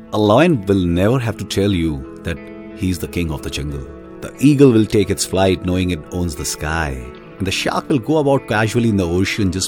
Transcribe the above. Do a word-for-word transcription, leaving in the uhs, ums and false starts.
A lion will never have to tell you that he's the king of the jungle. The eagle will take its flight knowing it owns the sky. And the shark will go about casually in the ocean just